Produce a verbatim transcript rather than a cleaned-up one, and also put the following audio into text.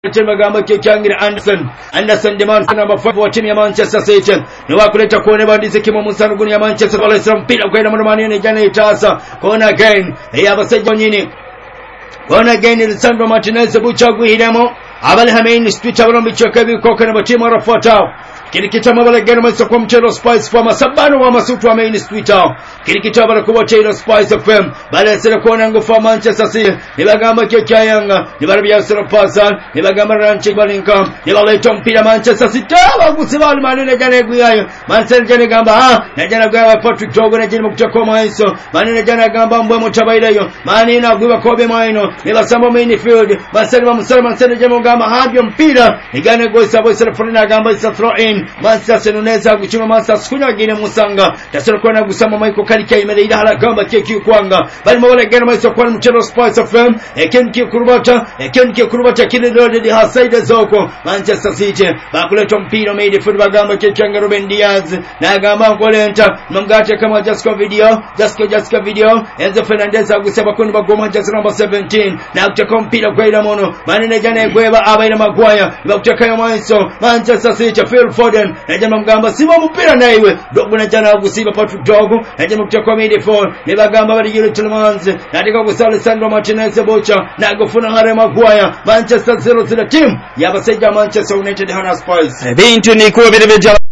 Magamba Kyangira Anderson Anderson demand for number five wa timu ya Manchester City ni wakuleta kuone bandize kimo musaruguni ya Manchester wale mpira kwenda mwanamani ne jana itasa kona again yabasejo nyini kona again Lisandro Martinez buchagu hidamo abale hamein switch abalo michoka bikoka na timu rafuatao kirikita mabala gani mwanzo kwa mchelo Spice kwa masabano wa masutu wa main Twitter kirikita mabala kwa mchelo Spice F M bala sera kona ngufa Manchester City nibagamba kyayanga nibarabya sera pasa nibagamba ranchi balinka nibaleta mpira Manchester City bagusibali manene jana guyayo Manchester jana gamba ah na jana gwa Patrick Togo na jana mukutako maiso manene jana gamba mbwe mutabairayo manene agwiba kobe maino nibasamba main field basari bamusara Manchester jana gamba habyo mpira nigane goisa boisa fulina gamba isa throw in Manchester unaweza kuchuma Manchester kunya gine musanga tasoro kona gusama Michael Karika imereida hala gamba keki kwanga bali mawala gana maiso kwa mchero Spice F M ekenki kurubata ekenki kurubata kile dodi hasaida zoko Manchester City bakuleta mpira meidi football gamba keki anga Ruben Diaz na gamba kolenta mngate kama Jasco video Jasco Jasco video Enzo Fernandez agusaba kundi bagoma Manchester number seventeen na kutaka mpira kwa ila mono manene jana egweba abaina magwaya bakutaka yo maiso Manchester City Phil Foden najama mgamba siba mpira naiwe dogo na jana gusiba Patrick Dogo najama kutoka midfield nibagamba bali yule Tillmans nataka kusala Sandro Martinez bocha na gofuna hare magwaya Manchester zero zero team yabaseja Manchester United hana Spurs bintu ni kuwa bile